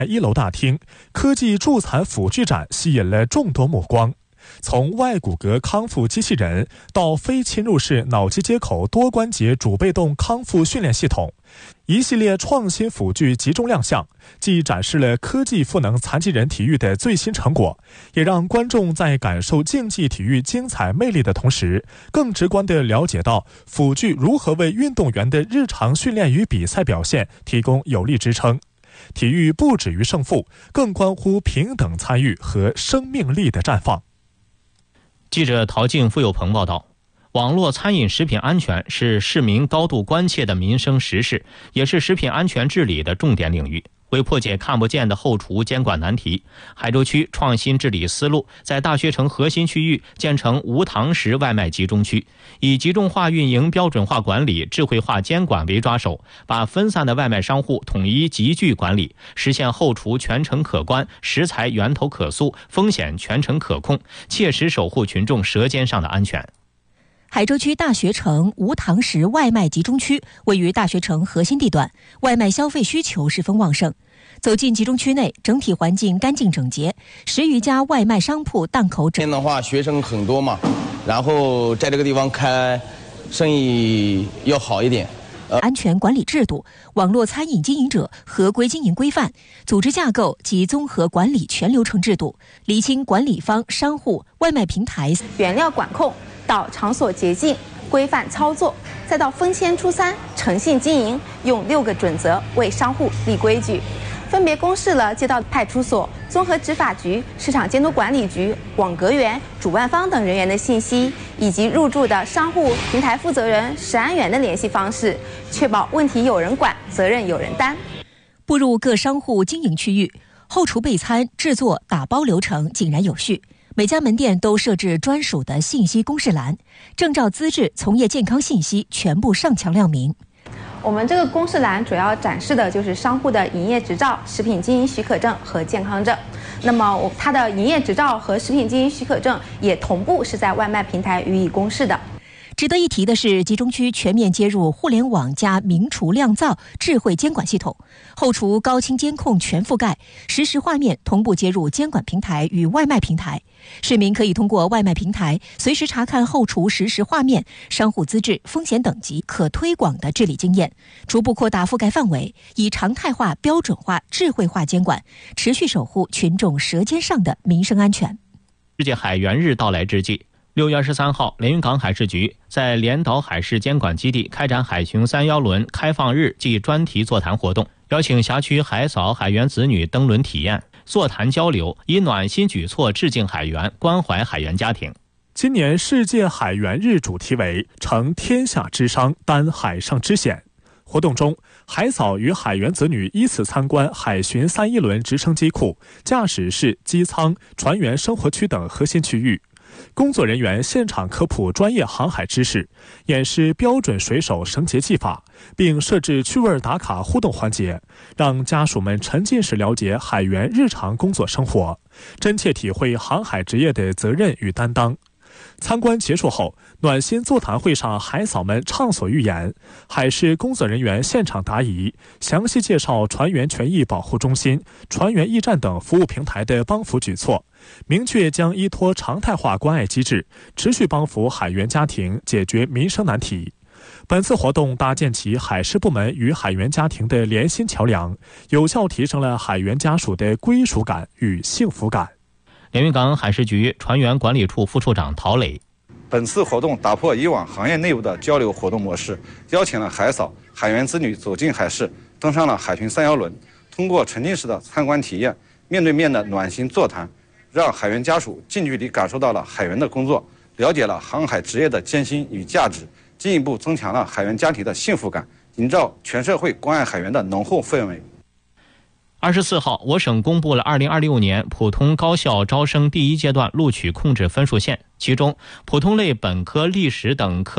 1楼大厅，科技助残辅具展吸引了众多目光。从外骨骼康复机器人到非侵入式脑机接口多关节主被动康复训练系统，一系列创新辅具集中亮相，既展示了科技赋能残疾人体育的最新成果，也让观众在感受竞技体育精彩魅力的同时，更直观地了解到辅具如何为运动员的日常训练与比赛表现提供有力支撑。体育不止于胜负，更关乎平等参与和生命力的绽放。 记者陶静、付有鹏报道。网络餐饮食品安全是市民高度关切的民生实事，也是食品安全治理的重点领域。为破解看不见的后厨监管难题，海州区创新治理思路，在大学城核心区域建成无堂食外卖集中区，以集中化运营、标准化管理、智慧化监管为抓手，把分散的外卖商户统一集聚管理，实现后厨全程可观、食材源头可溯、风险全程可控，切实守护群众舌尖上的安全。 海州区大学城无堂食外卖集中区位于大学城核心地段，外卖消费需求十分旺盛。走进集中区内，整体环境干净整洁，10余家外卖商铺档口整。 今天的话，学生很多嘛，然后在这个地方开生意要好一点。 安全管理制度、网络餐饮经营者合规经营规范、组织架构及综合管理全流程制度，厘清管理方、商户、外卖平台原料管控到场所洁净、规范操作，再到分签出餐、诚信经营，用6个准则为商户立规矩。分别公示了街道派出所、综合执法局、市场监督管理局、网格员、主办方等人员的信息，以及入驻的商户、平台负责人、食安员的联系方式，确保问题有人管，责任有人担。 步入各商户经营区域，后厨备餐、制作、打包流程井然有序。每家门店都设置专属的信息公示栏，证照资质、从业健康信息全部上墙亮明。 我们这个公示栏主要展示的就是商户的营业执照、食品经营许可证和健康证。那么它的营业执照和食品经营许可证也同步是在外卖平台予以公示的。 值得一提的是，集中区全面接入互联网加明厨亮灶智慧监管系统，后厨高清监控全覆盖，实时画面同步接入监管平台与外卖平台。市民可以通过外卖平台随时查看后厨实时画面、商户资质、风险等级可推广的治理经验，逐步扩大覆盖范围，以常态化、标准化、智慧化监管，持续守护群众舌尖上的民生安全。 世界海员日到来之际，6月23号，连云港海事局在连岛海事监管基地开展海巡311轮开放日暨专题座谈活动，邀请辖区海嫂、海员子女登轮体验、座谈交流，以暖心举措致敬海员，关怀海员家庭。 今年世界海员日主题为“承天下之伤，担海上之险”。活动中，海嫂与海员子女依次参观海巡311轮直升机库、驾驶室、机舱、船员生活区等核心区域。工作人员现场科普专业航海知识，演示标准水手绳结技法，并设置趣味打卡互动环节，让家属们沉浸式了解海员日常工作生活，真切体会航海职业的责任与担当。参观结束后，暖心座谈会上，海嫂们畅所欲言，海事工作人员现场答疑，详细介绍船员权益保护中心、船员驿站等服务平台的帮扶举措，明确将依托常态化关爱机制，持续帮扶海员家庭解决民生难题。本次活动搭建起海事部门与海员家庭的联心桥梁，有效提升了海员家属的归属感与幸福感。 连云港海事局船员管理处副处长陶磊， 本次活动打破以往行业内部的交流活动模式，邀请了海嫂、海员子女走进海事，登上了海巡311轮，通过沉浸式的参观体验、面对面的暖心座谈，让海员家属近距离感受到了海员的工作，了解了航海职业的艰辛与价值，进一步增强了海员家庭的幸福感，营造全社会关爱海员的浓厚氛围。 24号，我省公布了2026年普通高校招生第1阶段录取控制分数线，其中普通类本科历史等科